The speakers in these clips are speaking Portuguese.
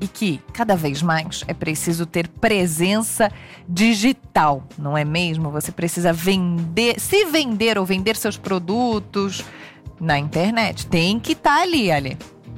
e que cada vez mais é preciso ter presença digital, não é mesmo? Você precisa vender ou vender seus produtos na internet. Tem que estar ali, Ale.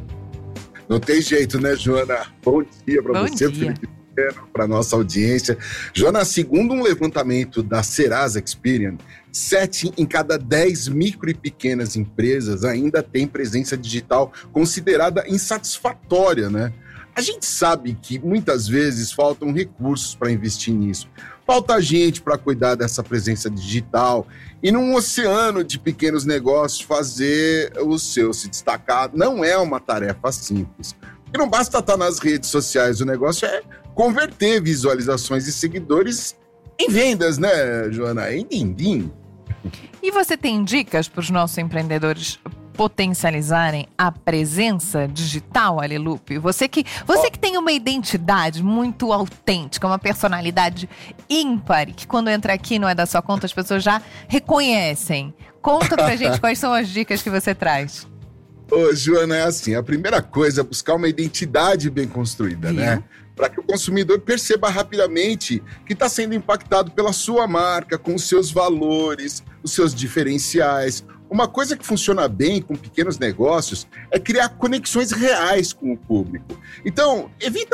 Não tem jeito, né, Joana? Bom dia para você, Felipe, para nossa audiência. Joana, segundo um levantamento da Serasa Experian, 7 em cada 10 micro e pequenas empresas ainda têm presença digital considerada insatisfatória, né? A gente sabe que muitas vezes faltam recursos para investir nisso. Falta gente para cuidar dessa presença digital e num oceano de pequenos negócios fazer o seu se destacar não é uma tarefa simples. E não basta estar nas redes sociais, o negócio é converter visualizações e seguidores em vendas, né, Joana? Em din-din. E você tem dicas para os nossos empreendedores potencializarem a presença digital, Ale Lupe? Você que tem uma identidade muito autêntica, uma personalidade ímpar, que quando entra aqui não é da sua conta, as pessoas já reconhecem. Conta pra gente quais são as dicas que você traz. Ô, Joana, é assim, a primeira coisa é buscar uma identidade bem construída, né? Para que o consumidor perceba rapidamente que está sendo impactado pela sua marca, com os seus valores, os seus diferenciais. Uma coisa que funciona bem com pequenos negócios é criar conexões reais com o público. Então,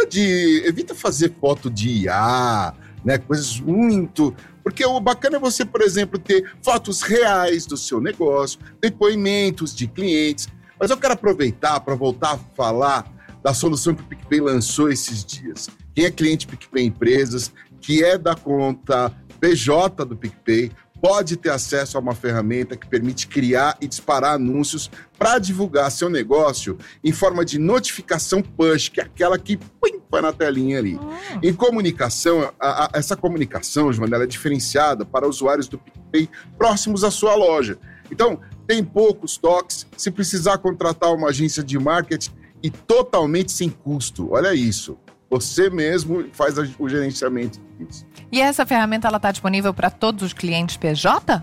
evita fazer foto de IA, né? Coisas muito... Porque o bacana é você, por exemplo, ter fotos reais do seu negócio, depoimentos de clientes. Mas eu quero aproveitar para voltar a falar da solução que o PicPay lançou esses dias. Quem é cliente PicPay Empresas, que é da conta PJ do PicPay, pode ter acesso a uma ferramenta que permite criar e disparar anúncios para divulgar seu negócio em forma de notificação push, que é aquela que põe na telinha ali. Em comunicação, essa comunicação, Joana, ela é diferenciada para usuários do PicPay próximos à sua loja. Então, tem poucos toques, se precisar contratar uma agência de marketing e totalmente sem custo. Olha isso. Você mesmo faz o gerenciamento disso. E essa ferramenta ela está disponível para todos os clientes PJ?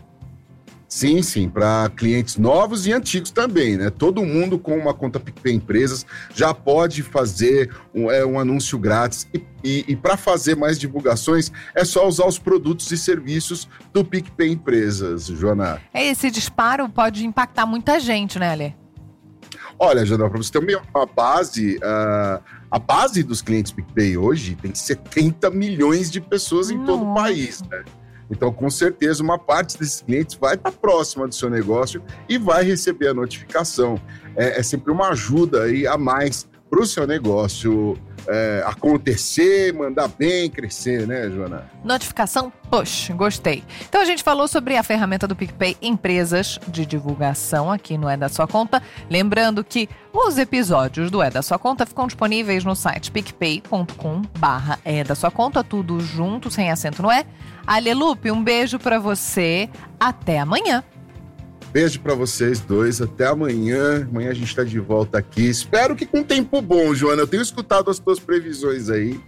Sim, para clientes novos e antigos também, né? Todo mundo com uma conta PicPay Empresas já pode fazer um anúncio grátis e para fazer mais divulgações é só usar os produtos e serviços do PicPay Empresas, Joana. Esse disparo pode impactar muita gente, né, Ale? Olha, Joana, para você ter uma base, a base dos clientes PicPay hoje tem 70 milhões de pessoas em todo o país, né? Então, com certeza, uma parte desses clientes vai estar próxima do seu negócio e vai receber a notificação. É sempre uma ajuda aí a mais para o seu negócio acontecer, mandar bem, crescer, né, Joana? Notificação push, gostei. Então a gente falou sobre a ferramenta do PicPay Empresas de divulgação aqui no É da Sua Conta. Lembrando que os episódios do É da Sua Conta ficam disponíveis no site picpay.com/É da Sua Conta, tudo junto, sem acento no é. Ale Lupe, um beijo pra você, até amanhã. Beijo pra vocês dois, até amanhã. Amanhã a gente tá de volta aqui. Espero que com tempo bom, Joana. Eu tenho escutado as tuas previsões aí.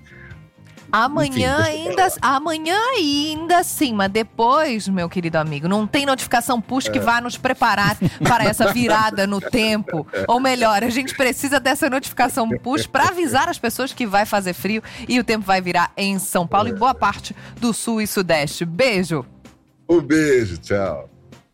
Amanhã ainda sim, mas depois, meu querido amigo, não tem notificação push que vá nos preparar para essa virada no tempo. Ou melhor, a gente precisa dessa notificação push para avisar as pessoas que vai fazer frio e o tempo vai virar em São Paulo e boa parte do sul e sudeste. Beijo! Um beijo, tchau!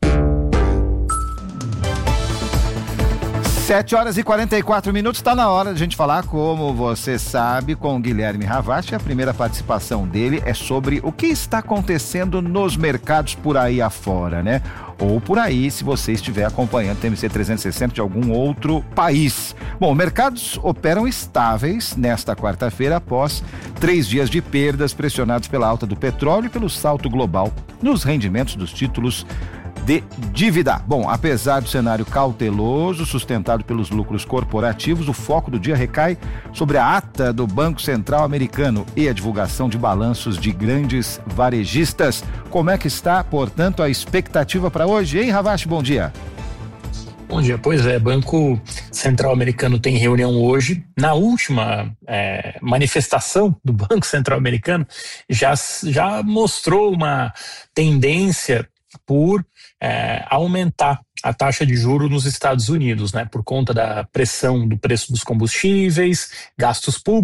7h44, está na hora de a gente falar, como você sabe, com o Guilherme Ravach. A primeira participação dele é sobre o que está acontecendo nos mercados por aí afora, né? Ou por aí, se você estiver acompanhando TMC 360 de algum outro país. Bom, mercados operam estáveis nesta quarta-feira após 3 dias de perdas pressionados pela alta do petróleo e pelo salto global nos rendimentos dos títulos de dívida. Bom, apesar do cenário cauteloso sustentado pelos lucros corporativos, o foco do dia recai sobre a ata do Banco Central americano e a divulgação de balanços de grandes varejistas. Como é que está, portanto, a expectativa para hoje, hein, Ravach? Bom dia. Bom dia, pois é, Banco Central americano tem reunião hoje. Na última manifestação do Banco Central americano já mostrou uma tendência por aumentar a taxa de juros nos Estados Unidos, né, por conta da pressão do preço dos combustíveis, gastos públicos.